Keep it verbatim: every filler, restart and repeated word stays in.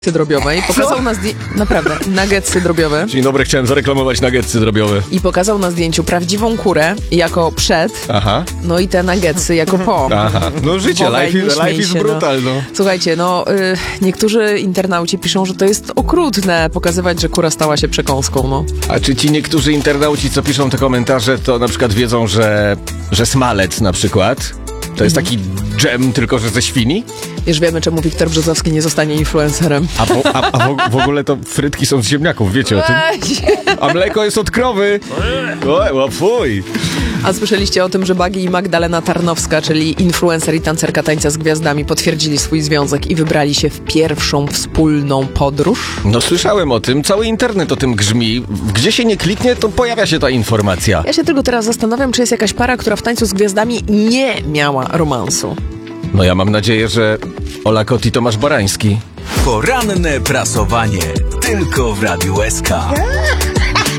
drobiowej. Pokazał na zdjęciu... Naprawdę, nuggetsy drobiowe. Dzień dobry, chciałem zareklamować nuggetsy drobiowe. I pokazał na zdjęciu prawdziwą kurę jako przed, Aha. no i te nuggetsy jako po. Aha. No życie, Wowej, life, nie is, life śmiej is się, brutal, no. no. Słuchajcie, no y, niektórzy internauci piszą, że to jest okrutne pokazywać, że kura stała się przekąską, no. A czy ci niektórzy internauci, co piszą te komentarze, to na przykład wiedzą, że, że smalec na przykład to jest taki dżem, tylko że ze świni? Już wiemy, czemu Wiktor Brzozowski nie zostanie influencerem. A, po, a, a w, w ogóle to frytki są z ziemniaków, wiecie o tym? A mleko jest od krowy. O, o fuj. A słyszeliście o tym, że Bagi i Magdalena Tarnowska, czyli influencer i tancerka tańca z gwiazdami, potwierdzili swój związek i wybrali się w pierwszą wspólną podróż? No słyszałem o tym, cały internet o tym grzmi. Gdzie się nie kliknie, to pojawia się ta informacja. Ja się tylko teraz zastanawiam, czy jest jakaś para, która w tańcu z gwiazdami nie miała romansu. No ja mam nadzieję, że Ola Kot i Tomasz Barański. Poranne prasowanie tylko w Radiu S K.